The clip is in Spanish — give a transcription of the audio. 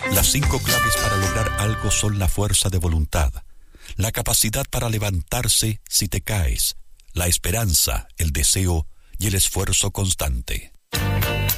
Las 5 claves para lograr algo son la fuerza de voluntad, la capacidad para levantarse si te caes, la esperanza, el deseo y el esfuerzo constante.